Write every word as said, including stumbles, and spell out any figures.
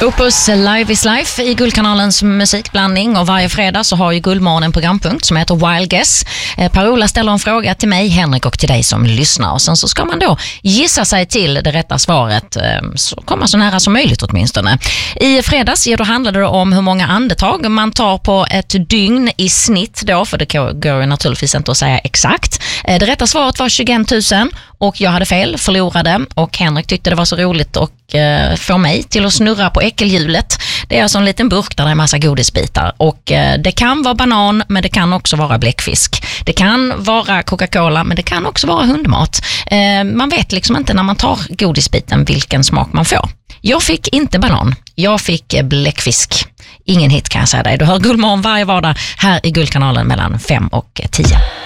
Opus Live is Life i Guldkanalens musikblandning, och varje fredag så har ju Guldmorgon en programpunkt som heter Wild Guess. Per-Ola ställer en fråga till mig, Henrik, och till dig som lyssnar, och sen så ska man då gissa sig till det rätta svaret, så komma så nära som möjligt åtminstone. I fredags ja, då handlade det om hur många andetag man tar på ett dygn i snitt då, för det går ju naturligtvis inte att säga exakt. Det rätta svaret var tjugoett tusen och jag hade fel, förlorade, och Henrik tyckte det var så roligt och eh, få mig till att snurra på äckelhjulet. Det är alltså en liten burk där det är en massa godisbitar, och eh, det kan vara banan, men det kan också vara bläckfisk. Det kan vara Coca-Cola, men det kan också vara hundmat. Eh, man vet liksom inte när man tar godisbiten vilken smak man får. Jag fick inte banan, jag fick bläckfisk. Ingen hit kan jag säga dig. Du hör Guldmorgon varje vardag här i Guldkanalen mellan fem och tio.